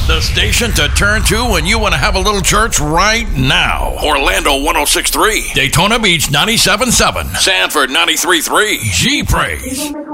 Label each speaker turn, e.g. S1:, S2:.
S1: The station to turn to when you want to have a little church right now. Orlando 106.3, Daytona Beach 97.7, Sanford 93.3, G-Praise.